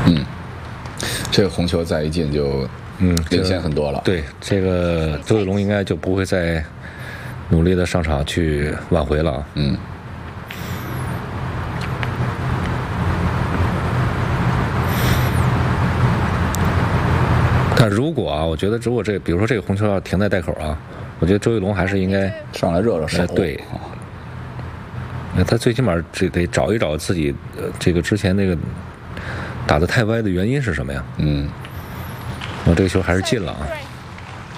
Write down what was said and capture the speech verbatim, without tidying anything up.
嗯，这个红球再一进就嗯领先很多了。 对，这个周玉龙应该就不会再努力的上场去挽回了。 嗯。 但如果啊，我觉得如果这比如说这个红球要停在袋口啊，我觉得周玉龙还是应该上来热热手。 呃、对。那他最起码这得找一找自己，呃，这个之前那个打得太歪的原因是什么呀？ 嗯， 我这个球还是进了啊。